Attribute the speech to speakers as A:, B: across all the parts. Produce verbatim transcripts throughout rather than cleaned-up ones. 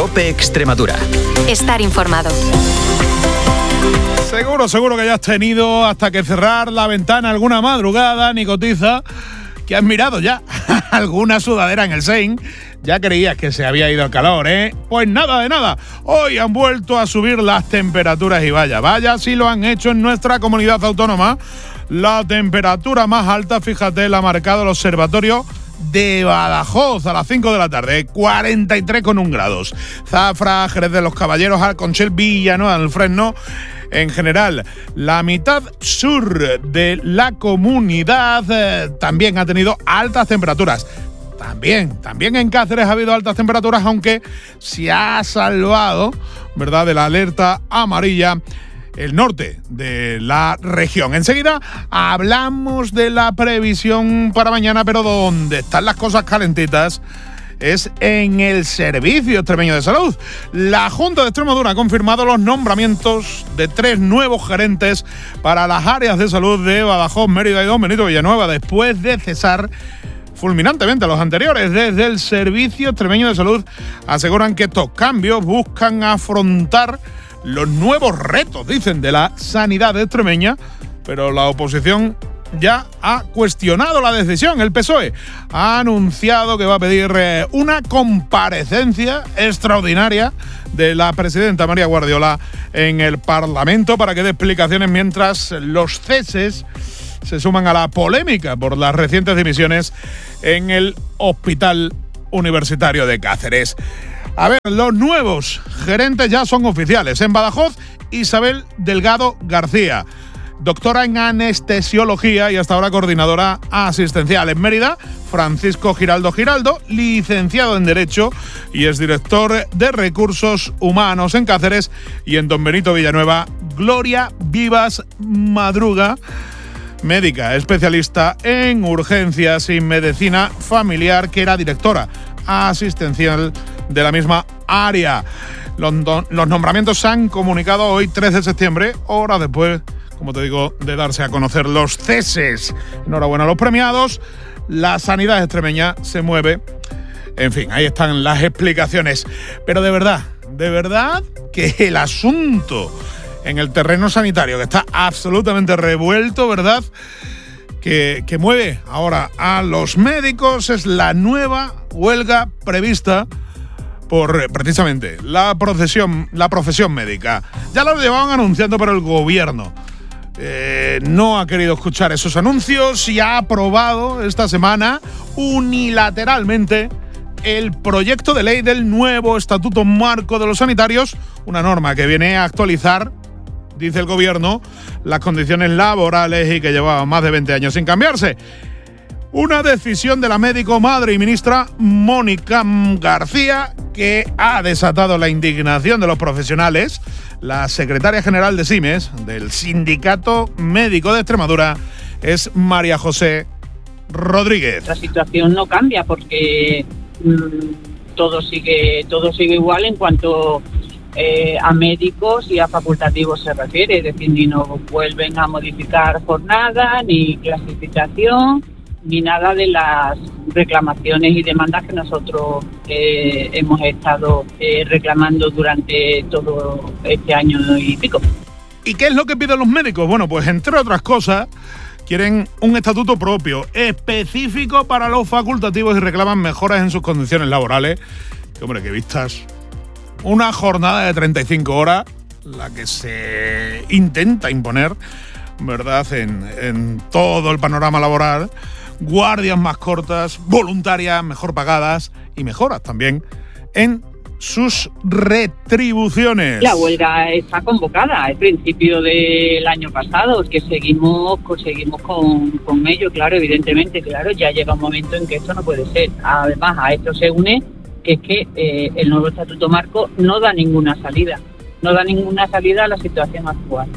A: COPE Extremadura.
B: Estar informado.
C: Seguro, seguro que ya has tenido hasta que cerrar la ventana alguna madrugada, Nicotiza, que has mirado ya alguna sudadera en el Sein. Ya creías que se había ido el calor, ¿eh? Pues nada de nada. Hoy han vuelto a subir las temperaturas y vaya, vaya si lo han hecho en nuestra comunidad autónoma. La temperatura más alta, fíjate, la ha marcado el observatorio de Badajoz a las cinco de la tarde, cuarenta y tres coma uno grados. Zafra, Jerez de los Caballeros, Alconchel, Villanueva del Fresno. En general, la mitad sur de la comunidad eh, también ha tenido altas temperaturas. También, también en Cáceres ha habido altas temperaturas, aunque se ha salvado, ¿verdad?, de la alerta amarilla el norte de la región. Enseguida hablamos de la previsión para mañana, pero donde están las cosas calentitas es en el Servicio Extremeño de Salud. La Junta de Extremadura ha confirmado los nombramientos de tres nuevos gerentes para las áreas de salud de Badajoz, Mérida y Don Benito Villanueva, después de cesar fulminantemente a los anteriores. Desde el Servicio Extremeño de Salud aseguran que estos cambios buscan afrontar los nuevos retos, dicen, de la sanidad extremeña, pero la oposición ya ha cuestionado la decisión. El P S O E ha anunciado que va a pedir eh, una comparecencia extraordinaria de la presidenta María Guardiola en el Parlamento para que dé explicaciones, mientras los ceses se suman a la polémica por las recientes dimisiones en el Hospital Universitario de Cáceres. A ver, los nuevos gerentes ya son oficiales. En Badajoz, Isabel Delgado García, doctora en anestesiología y hasta ahora coordinadora asistencial. En Mérida, Francisco Giraldo Giraldo, licenciado en Derecho y es director de Recursos Humanos. En Cáceres y en Don Benito Villanueva, Gloria Vivas Madruga, médica especialista en urgencias y medicina familiar, que era directora asistencial de la misma área. Los, los nombramientos se han comunicado hoy, tres de septiembre, horas después, como te digo, de darse a conocer los ceses. Enhorabuena a los premiados. La sanidad extremeña se mueve. En fin, ahí están las explicaciones. Pero de verdad, de verdad que el asunto en el terreno sanitario, que está absolutamente revuelto, ¿verdad?, que, que mueve ahora a los médicos, es la nueva huelga prevista por precisamente la profesión, la profesión médica. Ya lo llevaban anunciando, pero el gobierno eh, no ha querido escuchar esos anuncios y ha aprobado esta semana unilateralmente el proyecto de ley del nuevo Estatuto Marco de los Sanitarios, una norma que viene a actualizar, dice el gobierno, las condiciones laborales y que llevaba más de veinte años sin cambiarse. Una decisión de la médico madre y ministra Mónica García que ha desatado la indignación de los profesionales. La secretaria general de SIMES, del Sindicato Médico de Extremadura, es María José Rodríguez.
D: La situación no cambia porque mmm, todo sigue, todo sigue igual en cuanto Eh, a médicos y a facultativos se refiere, es decir, ni nos vuelven a modificar jornada, ni clasificación, ni nada de las reclamaciones y demandas que nosotros eh, hemos estado eh, reclamando durante todo este año y pico.
C: ¿Y qué es lo que piden los médicos? Bueno, pues entre otras cosas, quieren un estatuto propio, específico para los facultativos, y reclaman mejoras en sus condiciones laborales. Que, hombre, que vistas una jornada de treinta y cinco horas, la que se intenta imponer, ¿verdad?, en, en todo el panorama laboral, guardias más cortas, voluntarias, mejor pagadas y mejoras también en sus retribuciones.
D: La huelga está convocada al principio del año pasado, que seguimos, pues seguimos con, con ello, claro, evidentemente, claro, ya llega un momento en que esto no puede ser. Además, a esto se une que es que eh, el nuevo Estatuto Marco no da ninguna salida, no da ninguna salida a la situación actual.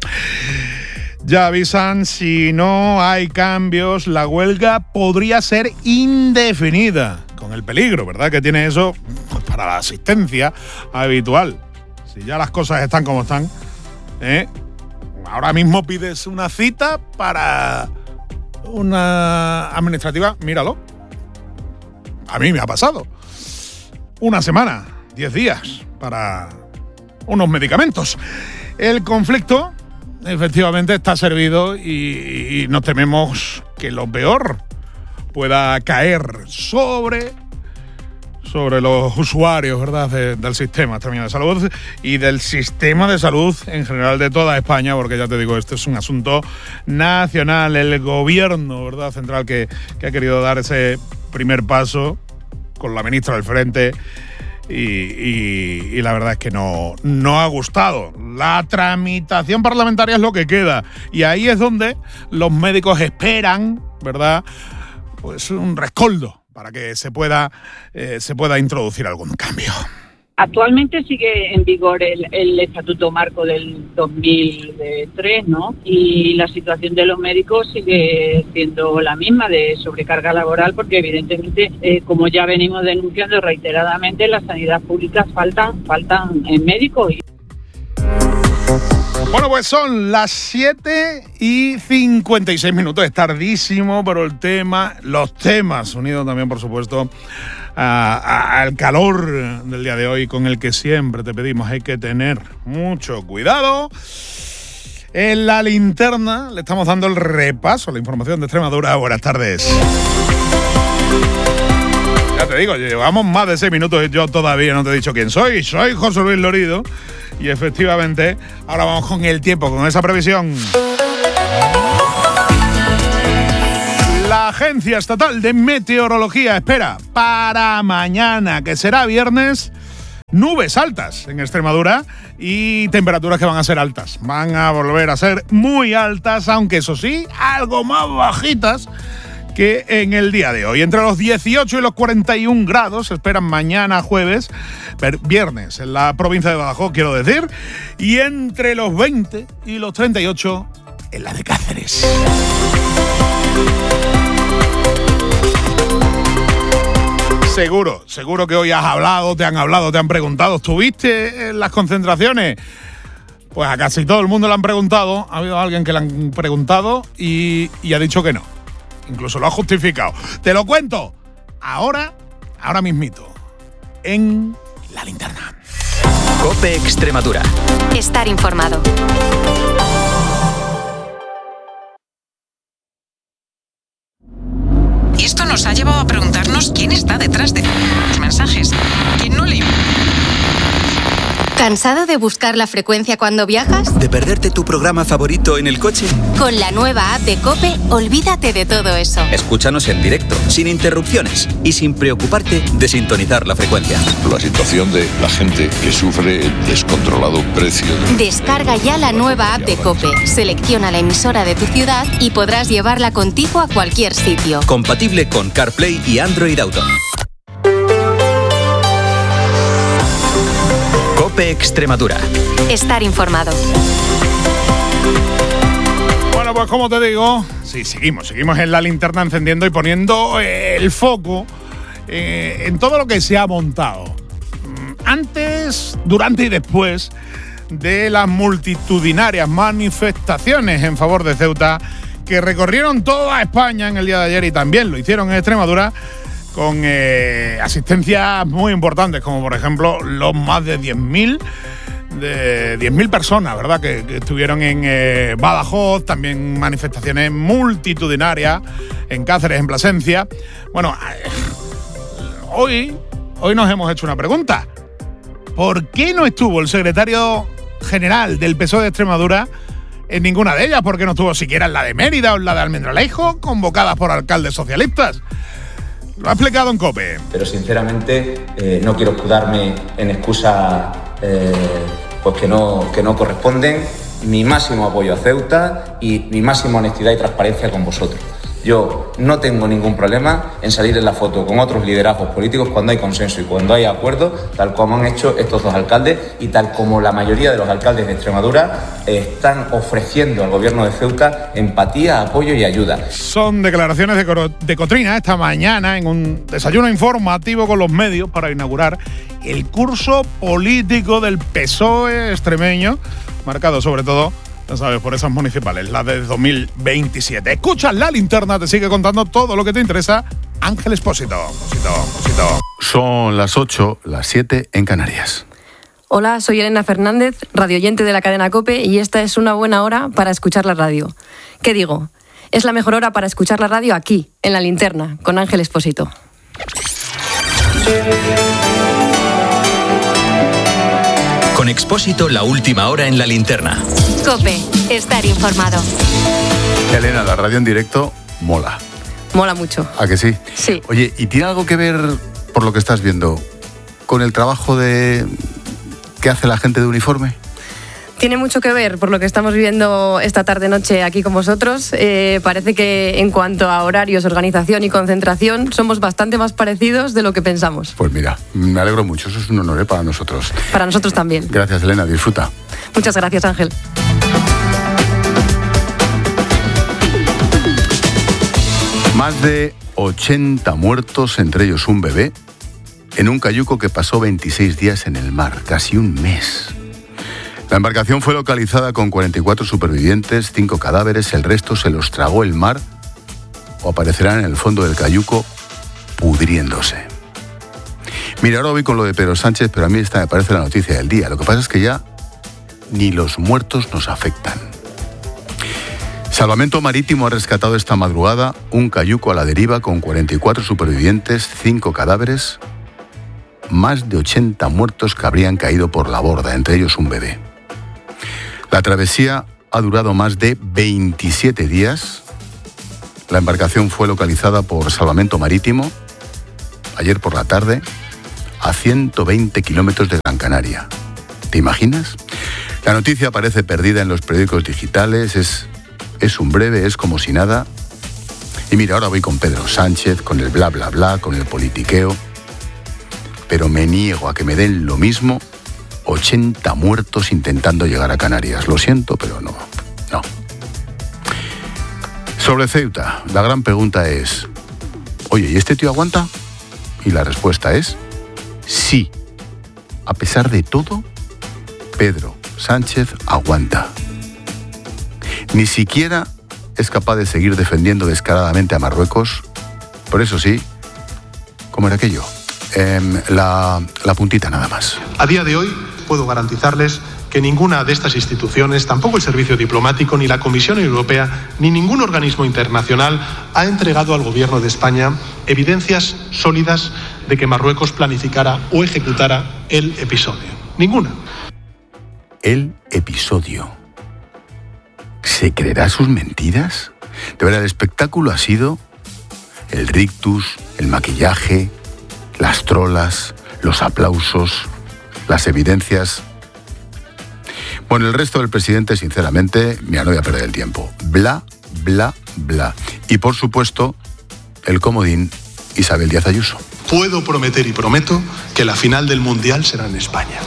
C: Ya avisan, si no hay cambios, la huelga podría ser indefinida, con el peligro, ¿verdad?, que tiene eso para la asistencia habitual. Si ya las cosas están como están, ¿eh? Ahora mismo pides una cita para una administrativa, míralo. A mí me ha pasado. Una semana diez días para unos medicamentos. El conflicto efectivamente está servido y, y nos tememos que lo peor pueda caer sobre, sobre los usuarios, ¿verdad?, de, del sistema extremeño de salud y del sistema de salud en general de toda España, porque ya te digo, este es un asunto nacional. El gobierno, ¿verdad?, central que, que ha querido dar ese primer paso con la ministra al frente y, y, y la verdad es que no, no ha gustado. La tramitación parlamentaria es lo que queda y ahí es donde los médicos esperan, ¿verdad?, pues un rescoldo para que se pueda, eh, se pueda introducir algún cambio.
D: Actualmente sigue en vigor el, el Estatuto Marco del dos mil tres, ¿no? Y la situación de los médicos sigue siendo la misma, de sobrecarga laboral, porque evidentemente, eh, como ya venimos denunciando reiteradamente, en la sanidad pública faltan, faltan eh, médicos.
C: Bueno, pues son las siete y cincuenta y seis minutos, es tardísimo, pero el tema, los temas, unidos también, por supuesto, a, a, al calor del día de hoy, con el que siempre te pedimos, hay que tener mucho cuidado. En la linterna le estamos dando el repaso a la información de Extremadura. Buenas tardes. Ya te digo, llevamos más de seis minutos y yo todavía no te he dicho quién soy. Soy José Luis Lorido. Y efectivamente, ahora vamos con el tiempo, con esa previsión. La Agencia Estatal de Meteorología espera para mañana, que será viernes, nubes altas en Extremadura y temperaturas que van a ser altas. Van a volver a ser muy altas, aunque eso sí, algo más bajitas que en el día de hoy. Entre los dieciocho y los cuarenta y un grados se esperan mañana jueves, viernes en la provincia de Badajoz, quiero decir, y entre los veinte y los treinta y ocho en la de Cáceres. Seguro, seguro que hoy has hablado, te han hablado, te han preguntado, ¿estuviste en las concentraciones? Pues a casi todo el mundo le han preguntado, ha habido alguien que le han preguntado y, y ha dicho que no. Incluso lo ha justificado. Te lo cuento ahora, ahora mismito, en la linterna.
A: COPE Extremadura.
B: Estar informado.
E: Y esto nos ha llevado a preguntarnos quién está detrás de los mensajes. ¿Quién no le...
B: ¿Cansado de buscar la frecuencia cuando viajas?
A: ¿De perderte tu programa favorito en el coche?
B: Con la nueva app de COPE, olvídate de todo eso.
A: Escúchanos en directo, sin interrupciones y sin preocuparte de sintonizar la frecuencia.
F: La situación de la gente que sufre el descontrolado precio.
B: Descarga ya la nueva app de COPE, selecciona la emisora de tu ciudad y podrás llevarla contigo a cualquier sitio.
A: Compatible con CarPlay y Android Auto. COPE Extremadura.
B: Estar informado.
C: Bueno, pues como te digo, sí, seguimos, seguimos en la linterna encendiendo y poniendo el foco eh, en todo lo que se ha montado. Antes, durante y después de las multitudinarias manifestaciones en favor de Ceuta que recorrieron toda España en el día de ayer y también lo hicieron en Extremadura, con eh, asistencias muy importantes, como por ejemplo los más de diez mil de diez mil personas, ¿verdad?, que, que estuvieron en eh, Badajoz, también manifestaciones multitudinarias en Cáceres, en Plasencia. Bueno, eh, hoy, hoy nos hemos hecho una pregunta. ¿Por qué no estuvo el secretario general del P S O E de Extremadura en ninguna de ellas? ¿Por qué no estuvo siquiera en la de Mérida o en la de Almendralejo, convocadas por alcaldes socialistas? Lo ha explicado en COPE.
G: Pero sinceramente eh, no quiero escudarme en excusas eh, pues que no, que no corresponden. Mi máximo apoyo a Ceuta y mi máxima honestidad y transparencia con vosotros. Yo no tengo ningún problema en salir en la foto con otros liderazgos políticos cuando hay consenso y cuando hay acuerdo, tal como han hecho estos dos alcaldes y tal como la mayoría de los alcaldes de Extremadura están ofreciendo al gobierno de Ceuta empatía, apoyo y ayuda.
C: Son declaraciones de, Coro- de Cotrina esta mañana en un desayuno informativo con los medios para inaugurar el curso político del P S O E extremeño, marcado sobre todo, ya sabes, por esas municipales, las de dos mil veintisiete. Escucha la linterna, te sigue contando todo lo que te interesa. Ángel Expósito. Expósito, Expósito.
H: Son las ocho, las siete en Canarias.
I: Hola, soy Elena Fernández, radioyente de la cadena COPE, y esta es una buena hora para escuchar la radio. ¿Qué digo? Es la mejor hora para escuchar la radio aquí, en La Linterna, con Ángel Expósito.
A: Con Expósito, la última hora en La Linterna.
B: COPE, estar informado.
H: Elena, la radio en directo mola.
I: Mola mucho.
H: ¿A que sí?
I: Sí.
H: Oye, ¿y tiene algo que ver, por lo que estás viendo, con el trabajo de que hace la gente de uniforme?
I: Tiene mucho que ver por lo que estamos viviendo esta tarde-noche aquí con vosotros. Eh, parece que en cuanto a horarios, organización y concentración somos bastante más parecidos de lo que pensamos.
H: Pues mira, me alegro mucho, eso es un honor, ¿eh?, para nosotros.
I: Para nosotros también.
H: Gracias, Elena, disfruta.
I: Muchas gracias, Ángel.
H: Más de ochenta muertos, entre ellos un bebé, en un cayuco que pasó veintiséis días en el mar, casi un mes. La embarcación fue localizada con cuarenta y cuatro supervivientes, cinco cadáveres, el resto se los tragó el mar o aparecerán en el fondo del cayuco pudriéndose. Mira, ahora voy con lo de Pedro Sánchez, pero a mí esta me parece la noticia del día. Lo que pasa es que ya ni los muertos nos afectan. Salvamento Marítimo ha rescatado esta madrugada un cayuco a la deriva con cuarenta y cuatro supervivientes, cinco cadáveres, más de ochenta muertos que habrían caído por la borda, entre ellos un bebé. La travesía ha durado más de veintisiete días. La embarcación fue localizada por Salvamento Marítimo ayer por la tarde a ciento veinte kilómetros de Gran Canaria. ¿Te imaginas? La noticia aparece perdida en los periódicos digitales, es, es un breve, es como si nada. Y mira, ahora voy con Pedro Sánchez, con el bla bla bla, con el politiqueo. Pero me niego a que me den lo mismo ochenta muertos intentando llegar a Canarias. Lo siento, pero no, no. Sobre Ceuta, la gran pregunta es, oye, ¿y este tío aguanta? Y la respuesta es sí. A pesar de todo, Pedro Sánchez aguanta. Ni siquiera es capaz de seguir defendiendo descaradamente a Marruecos. Por eso sí, ¿cómo era aquello? Eh, la, la puntita nada más.
J: A día de hoy puedo garantizarles que ninguna de estas instituciones, tampoco el Servicio Diplomático, ni la Comisión Europea, ni ningún organismo internacional ha entregado al Gobierno de España evidencias sólidas de que Marruecos planificara o ejecutara el episodio. Ninguna.
H: El episodio. ¿Se creerá sus mentiras? De verdad, el espectáculo ha sido el rictus, el maquillaje, las trolas, los aplausos, las evidencias. Bueno, el resto del presidente, sinceramente, mira, no voy a perder el tiempo. Bla, bla, bla. Y por supuesto, el comodín Isabel Díaz Ayuso.
J: Puedo prometer y prometo que la final del Mundial será en España.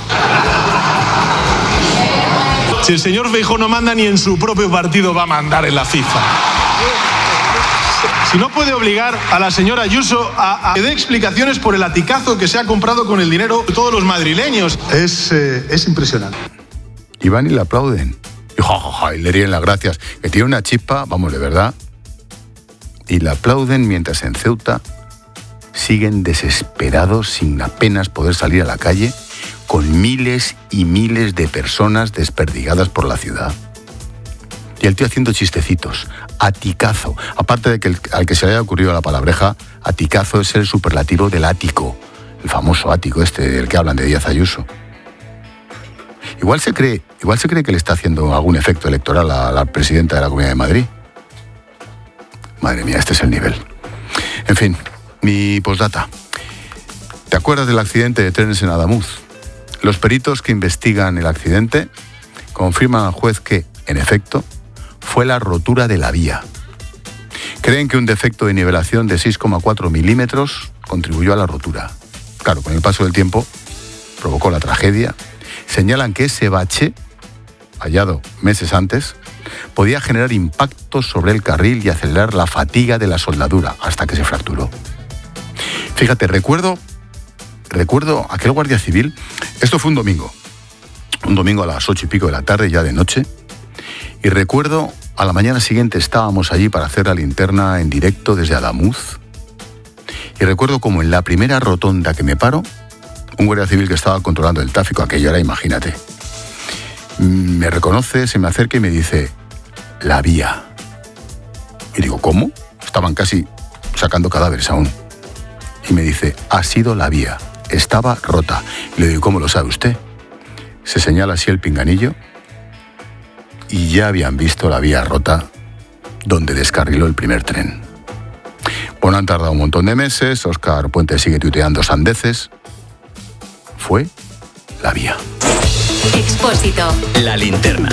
J: Si el señor Feijóo no manda, ni en su propio partido va a mandar en la FIFA. Si no puede obligar a la señora Ayuso a, a que dé explicaciones por el aticazo que se ha comprado con el dinero de todos los madrileños. Es, eh, es impresionante.
H: Y van y le aplauden. Y, ja, ja, ja, y le ríen las gracias. Que tiene una chispa, vamos, de verdad. Y le aplauden mientras en Ceuta siguen desesperados, sin apenas poder salir a la calle, con miles y miles de personas desperdigadas por la ciudad. Y el tío haciendo chistecitos. Aticazo. Aparte de que el, al que se le haya ocurrido la palabreja, aticazo es el superlativo del ático. El famoso ático este del que hablan de Díaz Ayuso. Igual se cree, igual se cree que le está haciendo algún efecto electoral a la presidenta de la Comunidad de Madrid. Madre mía, este es el nivel. En fin, mi postdata. ¿Te acuerdas del accidente de trenes en Adamuz? Los peritos que investigan el accidente confirman al juez que, en efecto, fue la rotura de la vía. Creen que un defecto de nivelación de seis coma cuatro milímetros contribuyó a la rotura. Claro, con el paso del tiempo provocó la tragedia. Señalan que ese bache, hallado meses antes, podía generar impactos sobre el carril y acelerar la fatiga de la soldadura hasta que se fracturó. Fíjate, recuerdo, recuerdo aquel guardia civil, esto fue un domingo, un domingo a las ocho y pico de la tarde, ya de noche, y recuerdo a la mañana siguiente estábamos allí para hacer la linterna en directo desde Adamuz, Y recuerdo como en la primera rotonda que me paro, un guardia civil que estaba controlando el tráfico, aquello era, imagínate, me reconoce, se me acerca y me dice, la vía. Y digo, ¿cómo? Estaban casi sacando cadáveres aún. Y me dice, ha sido la vía, estaba rota. Y le digo, ¿cómo lo sabe usted? Se señala así el pinganillo y ya habían visto la vía rota donde descarriló el primer tren. Bueno, han tardado un montón de meses, Óscar Puente sigue tuiteando sandeces. Fue la vía.
B: Expósito.
A: La linterna.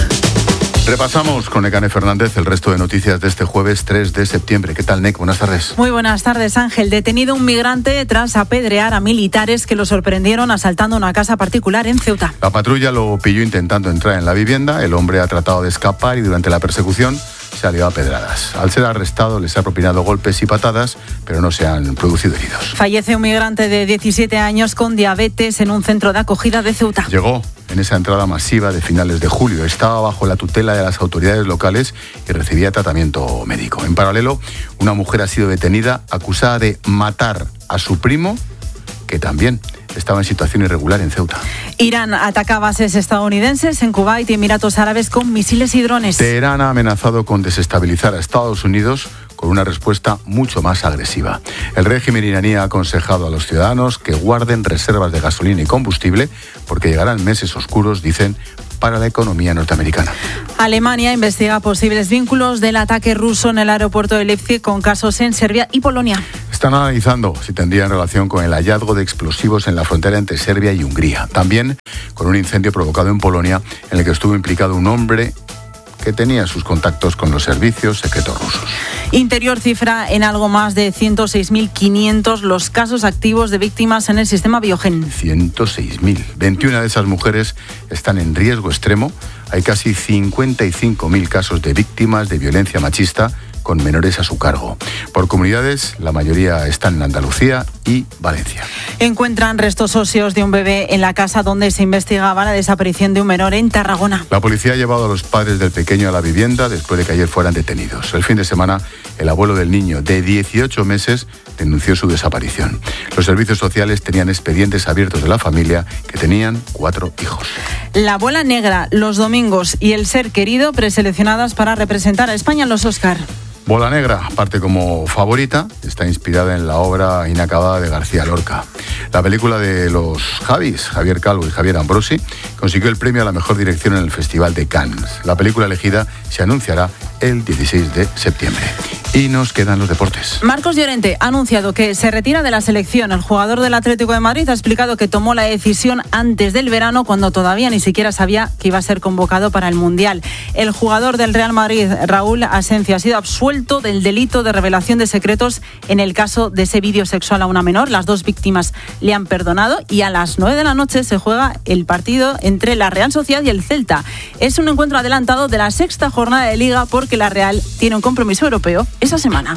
H: Repasamos con Nekane Fernández el resto de noticias de este jueves tres de septiembre. ¿Qué tal, Nek? Buenas tardes.
K: Muy buenas tardes, Ángel. Detenido un migrante tras apedrear a militares que lo sorprendieron asaltando una casa particular en Ceuta.
H: La patrulla lo pilló intentando entrar en la vivienda. El hombre ha tratado de escapar y durante la persecución se ha liado a pedradas. Al ser arrestado les ha propinado golpes y patadas, pero no se han producido heridos.
K: Fallece un migrante de diecisiete años con diabetes en un centro de acogida de Ceuta.
H: Llegó en esa entrada masiva de finales de julio. Estaba bajo la tutela de las autoridades locales y recibía tratamiento médico. En paralelo, una mujer ha sido detenida acusada de matar a su primo, que también estaba en situación irregular en Ceuta.
K: Irán ataca bases estadounidenses en Kuwait y Emiratos Árabes con misiles y drones.
H: Teherán ha amenazado con desestabilizar a Estados Unidos con una respuesta mucho más agresiva. El régimen iraní ha aconsejado a los ciudadanos que guarden reservas de gasolina y combustible porque llegarán meses oscuros, dicen, para la economía norteamericana.
K: Alemania investiga posibles vínculos del ataque ruso en el aeropuerto de Leipzig con casos en Serbia y Polonia.
H: Están analizando si tendrían relación con el hallazgo de explosivos en la frontera entre Serbia y Hungría. También con un incendio provocado en Polonia en el que estuvo implicado un hombre que tenía sus contactos con los servicios secretos rusos.
K: Interior cifra en algo más de ciento seis mil quinientos los casos activos de víctimas en el sistema Biogen.
H: ciento seis mil. veintiuna de esas mujeres están en riesgo extremo. Hay casi cincuenta y cinco mil casos de víctimas de violencia machista con menores a su cargo. Por comunidades, la mayoría están en Andalucía y Valencia.
K: Encuentran restos óseos de un bebé en la casa donde se investigaba la desaparición de un menor en Tarragona.
H: La policía ha llevado a los padres del pequeño a la vivienda después de que ayer fueran detenidos. El fin de semana, el abuelo del niño, de dieciocho meses, denunció su desaparición. Los servicios sociales tenían expedientes abiertos de la familia, que tenían cuatro hijos.
K: La abuela negra, Los domingos y El ser querido, preseleccionadas para representar a España en los Oscar.
H: Bola Negra parte como favorita, está inspirada en la obra inacabada de García Lorca. La película de los Javis, Javier Calvo y Javier Ambrosi, consiguió el premio a la mejor dirección en el Festival de Cannes. La película elegida se anunciará el dieciséis de septiembre. Y nos quedan los deportes.
K: Marcos Llorente ha anunciado que se retira de la selección. El jugador del Atlético de Madrid ha explicado que tomó la decisión antes del verano, cuando todavía ni siquiera sabía que iba a ser convocado para el Mundial. El jugador del Real Madrid, Raúl Asensio, ha sido absuelto del delito de revelación de secretos en el caso de ese vídeo sexual a una menor. Las dos víctimas le han perdonado y a las nueve de la noche se juega el partido entre la Real Sociedad y el Celta. Es un encuentro adelantado de la sexta jornada de Liga porque la Real tiene un compromiso europeo esa semana.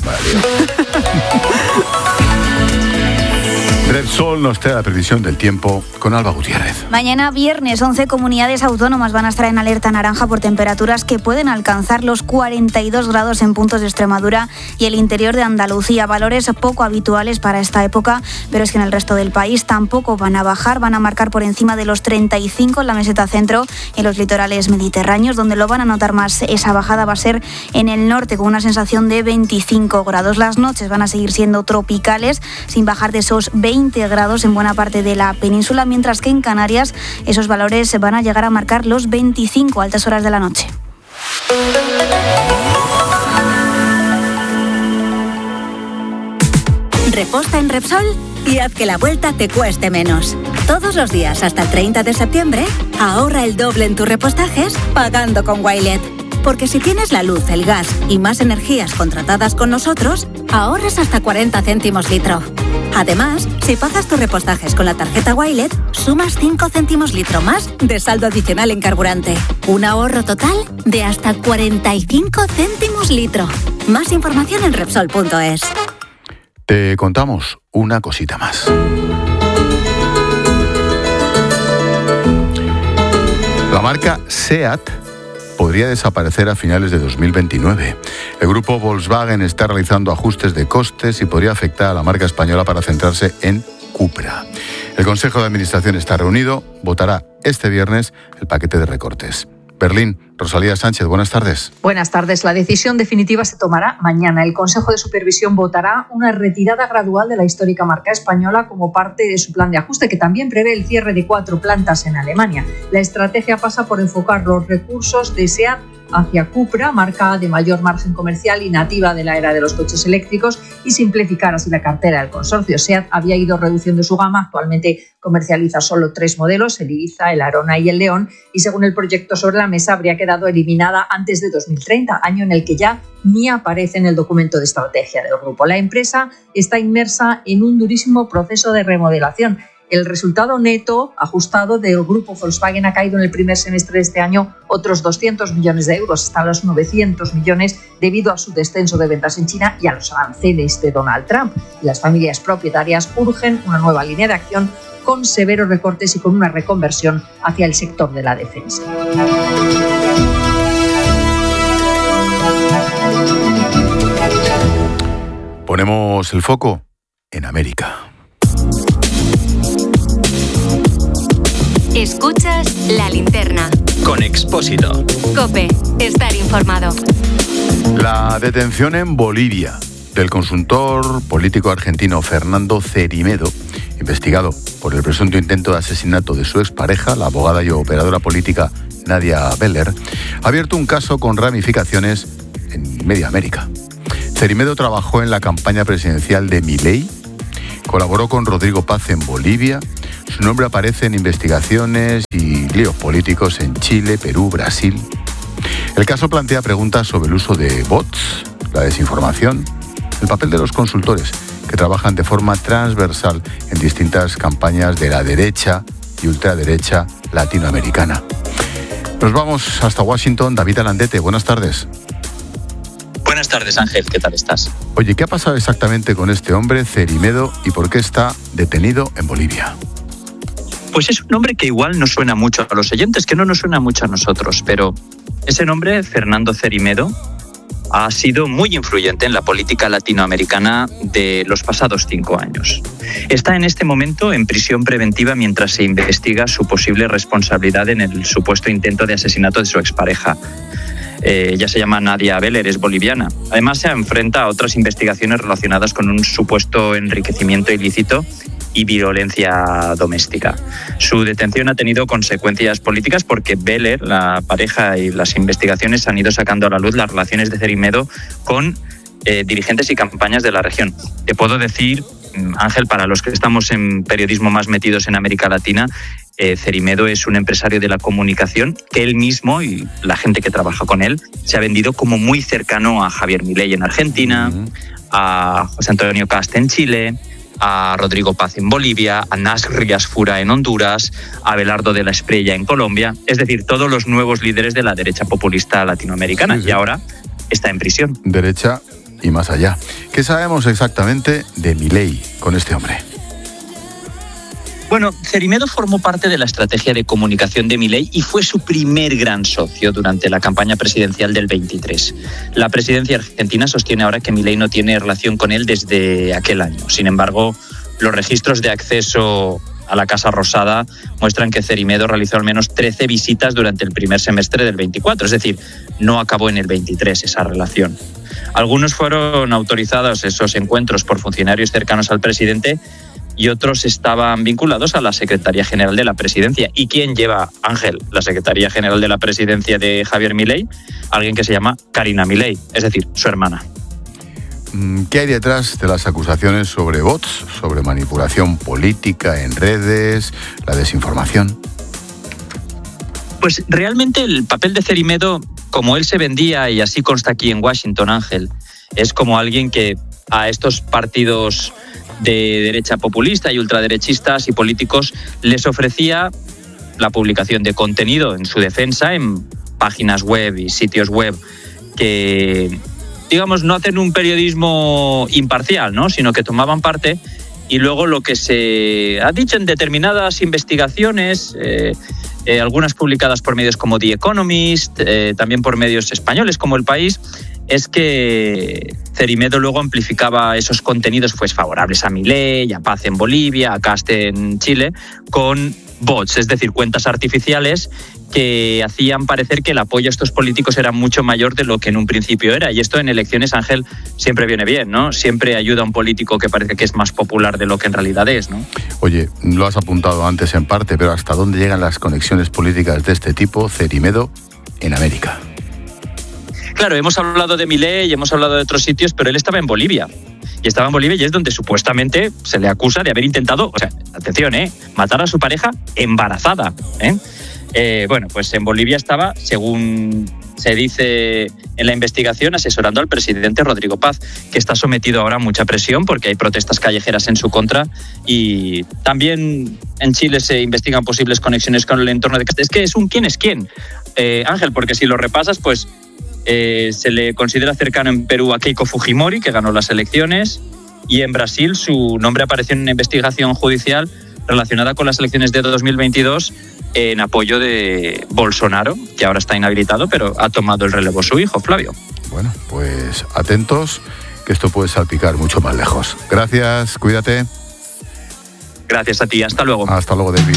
H: Repsol nos trae la previsión del tiempo con Alba Gutiérrez.
L: Mañana viernes, once comunidades autónomas van a estar en alerta naranja por temperaturas que pueden alcanzar los cuarenta y dos grados en puntos de Extremadura y el interior de Andalucía. Valores poco habituales para esta época, pero es que en el resto del país tampoco van a bajar, van a marcar por encima de los treinta y cinco en la meseta centro y en los litorales mediterráneos. Donde lo van a notar más esa bajada va a ser en el norte, con una sensación de veinticinco grados. Las noches van a seguir siendo tropicales, sin bajar de esos veinte grados en buena parte de la península, mientras que en Canarias esos valores van a llegar a marcar los veinticinco a altas horas de la noche.
M: Reposta en Repsol y haz que la vuelta te cueste menos. Todos los días hasta el treinta de septiembre, ahorra el doble en tus repostajes pagando con Wilet. Porque si tienes la luz, el gas y más energías contratadas con nosotros, ahorras hasta cuarenta céntimos litro. Además, si pagas tus repostajes con la tarjeta Wilet, sumas cinco céntimos litro más de saldo adicional en carburante. Un ahorro total de hasta cuarenta y cinco céntimos litro. Más información en Repsol punto es.
H: Te contamos una cosita más. La marca SEAT podría desaparecer a finales de dos mil veintinueve. El grupo Volkswagen está realizando ajustes de costes y podría afectar a la marca española para centrarse en Cupra. El Consejo de Administración está reunido, votará este viernes el paquete de recortes. Berlín, Rosalía Sánchez, buenas tardes.
N: Buenas tardes. La decisión definitiva se tomará mañana. El Consejo de Supervisión votará una retirada gradual de la histórica marca española como parte de su plan de ajuste, que también prevé el cierre de cuatro plantas en Alemania. La estrategia pasa por enfocar los recursos de SEAT hacia Cupra, marca de mayor margen comercial y nativa de la era de los coches eléctricos, y simplificar así la cartera del consorcio. SEAT había ido reduciendo su gama, actualmente comercializa solo tres modelos, el Ibiza, el Arona y el León, y según el proyecto sobre la mesa habría quedado eliminada antes de dos mil treinta, año en el que ya ni aparece en el documento de estrategia del grupo. La empresa está inmersa en un durísimo proceso de remodelación. El resultado neto ajustado del grupo Volkswagen ha caído en el primer semestre de este año otros doscientos millones de euros, hasta los novecientos millones, debido a su descenso de ventas en China y a los aranceles de Donald Trump. Las familias propietarias urgen una nueva línea de acción con severos recortes y con una reconversión hacia el sector de la defensa.
H: Ponemos el foco en América.
B: Escuchas La Linterna.
A: Con Expósito.
B: COPE. Estar informado.
H: La detención en Bolivia del consultor político argentino Fernando Cermedo, investigado por el presunto intento de asesinato de su expareja, la abogada y operadora política Nadia Beller, ha abierto un caso con ramificaciones en media América. Cermedo trabajó en la campaña presidencial de Milei, colaboró con Rodrigo Paz en Bolivia. Su nombre aparece en investigaciones y líos políticos en Chile, Perú, Brasil. El caso plantea preguntas sobre el uso de bots, la desinformación, el papel de los consultores que trabajan de forma transversal en distintas campañas de la derecha y ultraderecha latinoamericana. Nos vamos hasta Washington. David Alandete, buenas tardes.
O: Buenas tardes, Ángel. ¿Qué tal estás?
H: Oye, ¿qué ha pasado exactamente con este hombre, Cermedo, y por qué está detenido en Bolivia?
O: Pues es un nombre que igual no suena mucho a los oyentes, que no nos suena mucho a nosotros, pero ese nombre, Fernando Cermedo, ha sido muy influyente en la política latinoamericana de los pasados cinco años. Está en este momento en prisión preventiva mientras se investiga su posible responsabilidad en el supuesto intento de asesinato de su expareja. Eh, ella se llama Nadia Beller, es boliviana. Además, se enfrenta a otras investigaciones relacionadas con un supuesto enriquecimiento ilícito y violencia doméstica. Su detención ha tenido consecuencias políticas porque Beller, la pareja, y las investigaciones han ido sacando a la luz las relaciones de Cermedo con eh, dirigentes y campañas de la región. Te puedo decir, Ángel, para los que estamos en periodismo más metidos en América Latina, eh, Cermedo es un empresario de la comunicación que él mismo y la gente que trabaja con él se ha vendido como muy cercano a Javier Milei en Argentina, uh-huh. a José Antonio Kast en Chile, a Rodrigo Paz en Bolivia, a Nasri Asfura en Honduras, a Abelardo de la Espriella en Colombia, es decir, todos los nuevos líderes de la derecha populista latinoamericana, sí, sí. Y ahora está en prisión.
H: Derecha y más allá. ¿Qué sabemos exactamente de Milei con este hombre?
O: Bueno, Cermedo formó parte de la estrategia de comunicación de Milei y fue su primer gran socio durante la campaña presidencial del veintitrés. La presidencia argentina sostiene ahora que Milei no tiene relación con él desde aquel año. Sin embargo, los registros de acceso a la Casa Rosada muestran que Cermedo realizó al menos trece visitas durante el primer semestre del veinticuatro, es decir, no acabó en el veintitrés esa relación. Algunos fueron autorizados esos encuentros por funcionarios cercanos al presidente y otros estaban vinculados a la Secretaría General de la Presidencia. ¿Y quién lleva, Ángel, la Secretaría General de la Presidencia de Javier Milei? Alguien que se llama Karina Milei, es decir, su hermana.
H: ¿Qué hay detrás de las acusaciones sobre bots, sobre manipulación política en redes, la desinformación?
O: Pues realmente el papel de Cermedo, como él se vendía y así consta aquí en Washington, Ángel, es como alguien que a estos partidos de derecha populista y ultraderechistas y políticos les ofrecía la publicación de contenido en su defensa en páginas web y sitios web que, digamos, no hacen un periodismo imparcial, ¿no?, sino que tomaban parte y luego lo que se ha dicho en determinadas investigaciones eh, eh, algunas publicadas por medios como The Economist, eh, también por medios españoles como El País, es que Cerimedo luego amplificaba esos contenidos pues, favorables a Milei, a Paz en Bolivia, a Caste en Chile, con bots, es decir, cuentas artificiales que hacían parecer que el apoyo a estos políticos era mucho mayor de lo que en un principio era. Y esto en elecciones, Ángel, siempre viene bien, ¿no? Siempre ayuda a un político que parece que es más popular de lo que en realidad es, ¿no?
H: Oye, lo has apuntado antes en parte, pero ¿hasta dónde llegan las conexiones políticas de este tipo, Cerimedo, en América?
O: Claro, hemos hablado de Milei y hemos hablado de otros sitios, pero él estaba en Bolivia. Y estaba en Bolivia y es donde supuestamente se le acusa de haber intentado, o sea, atención, ¿eh? matar a su pareja embarazada, ¿eh? Eh, bueno, pues en Bolivia estaba, según se dice en la investigación, asesorando al presidente Rodrigo Paz, que está sometido ahora a mucha presión porque hay protestas callejeras en su contra, y también en Chile se investigan posibles conexiones con el entorno de... Es que es un quién es quién, eh, Ángel, porque si lo repasas, pues eh, se le considera cercano en Perú a Keiko Fujimori, que ganó las elecciones, y en Brasil su nombre apareció en una investigación judicial relacionada con las elecciones de dos mil veintidós en apoyo de Bolsonaro, que ahora está inhabilitado, pero ha tomado el relevo su hijo, Flavio.
H: Bueno, pues atentos, que esto puede salpicar mucho más lejos. Gracias, cuídate.
O: Gracias a ti, hasta luego.
H: Hasta luego, David.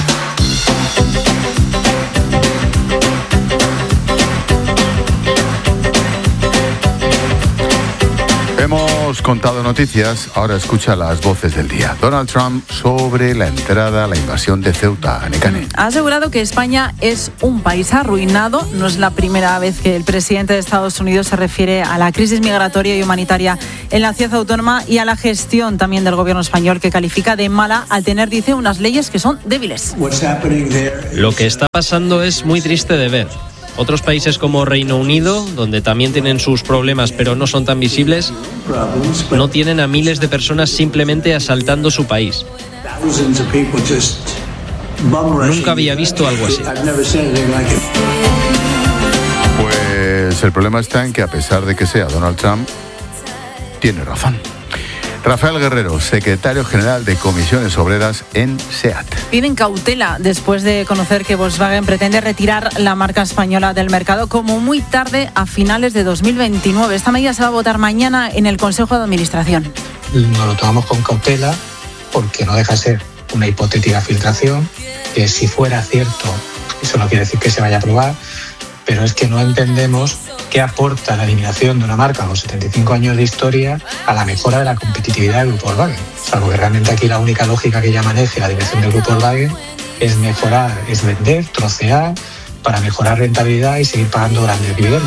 H: Hemos contado noticias, ahora escucha las voces del día. Donald Trump sobre la entrada a la invasión de Ceuta, Nekane.
K: Ha asegurado que España es un país arruinado. No es la primera vez que el presidente de Estados Unidos se refiere a la crisis migratoria y humanitaria en la ciudad autónoma y a la gestión también del gobierno español, que califica de mala al tener, dice, unas leyes que son débiles.
P: Lo que está pasando es muy triste de ver. Otros países como Reino Unido, donde también tienen sus problemas pero no son tan visibles, no tienen a miles de personas simplemente asaltando su país. Nunca había visto algo así.
H: Pues el problema está en que, a pesar de que sea Donald Trump, tiene razón. Rafael Guerrero, secretario general de Comisiones Obreras en SEAT.
K: Piden cautela después de conocer que Volkswagen pretende retirar la marca española del mercado como muy tarde, a finales de dos mil veintinueve. Esta medida se va a votar mañana en el Consejo de Administración.
Q: Nos lo tomamos con cautela porque no deja de ser una hipotética filtración, que si fuera cierto, eso no quiere decir que se vaya a aprobar, pero es que no entendemos qué aporta la eliminación de una marca con setenta y cinco años de historia a la mejora de la competitividad del Grupo Volkswagen. Salvo que realmente aquí la única lógica que ya maneje la dirección del Grupo Volkswagen es mejorar, es vender, trocear, para mejorar rentabilidad y seguir pagando grandes dividendos.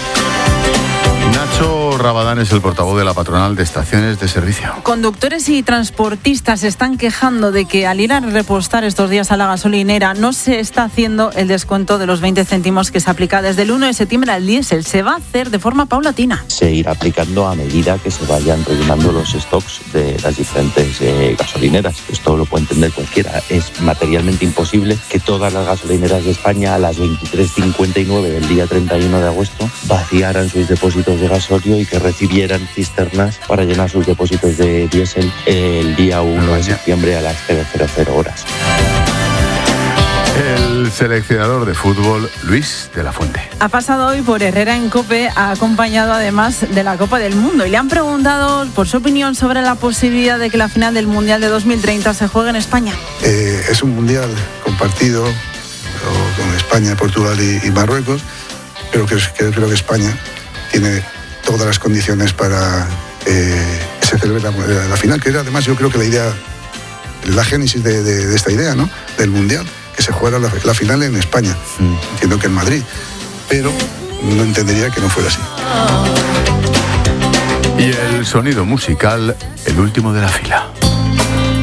H: Nacho Rabadán es el portavoz de la patronal de estaciones de servicio.
K: Conductores y transportistas se están quejando de que al ir a repostar estos días a la gasolinera no se está haciendo el descuento de los veinte céntimos que se aplica desde el uno de septiembre al diésel. Se va a hacer de forma paulatina.
R: Se irá aplicando a medida que se vayan rellenando los stocks de las diferentes eh, gasolineras. Esto lo puede entender cualquiera. Es materialmente imposible que todas las gasolineras de España a las veintitrés cincuenta y nueve del día treinta y uno de agosto vaciaran sus depósitos de gasolio y que recibieran cisternas para llenar sus depósitos de diésel el día uno de septiembre a las cero cero horas.
H: El seleccionador de fútbol, Luis de la Fuente.
K: Ha pasado hoy por Herrera en COPE, ha acompañado además de la Copa del Mundo y le han preguntado por su opinión sobre la posibilidad de que la final del Mundial de dos mil treinta se juegue en España.
S: Eh, es un Mundial compartido con España, Portugal y, y Marruecos, pero que, que creo que España tiene todas las condiciones para eh, que se celebre la, la final, que era además yo creo que la idea, la génesis de, de, de esta idea, ¿no? Del Mundial, que se jugara la, la final en España. Mm. Entiendo que en Madrid, pero no entendería que no fuera así.
H: Y el sonido musical, el último de la fila.